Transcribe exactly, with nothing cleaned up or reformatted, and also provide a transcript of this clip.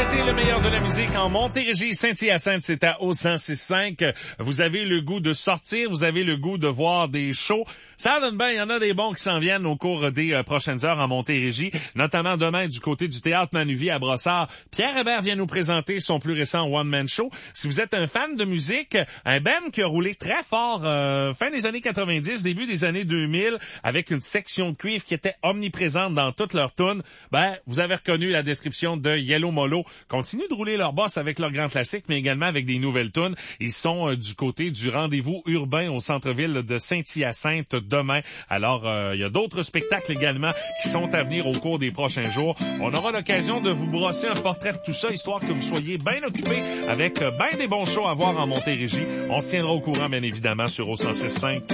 l'été, le meilleur de la musique en Montérégie, Saint-Hyacinthe, c'est à au cent six cinq. Vous avez le goût de sortir, vous avez le goût de voir des shows. Ça donne bien, il y en a des bons qui s'en viennent au cours des euh, prochaines heures en Montérégie, notamment demain du côté du Théâtre Manuvie à Brossard. Pierre Hébert vient nous présenter son plus récent one-man show. Si vous êtes un fan de musique, un band qui a roulé très fort euh, fin des années quatre-vingt-dix, début des années deux mille, avec une section de cuivre qui était omniprésente dans toutes leurs tunes, ben, vous avez reconnu la description de Yellow Molo. Continuent de rouler leur boss avec leurs grands classiques, mais également avec des nouvelles tunes. Ils sont euh, du côté du rendez-vous urbain au centre-ville de Saint-Hyacinthe demain. Alors, euh, il y a d'autres spectacles également qui sont à venir au cours des prochains jours. On aura l'occasion de vous brosser un portrait de tout ça, histoire que vous soyez bien occupés avec euh, bien des bons shows à voir en Montérégie. On se tiendra au courant, bien évidemment, sur au cent six cinq.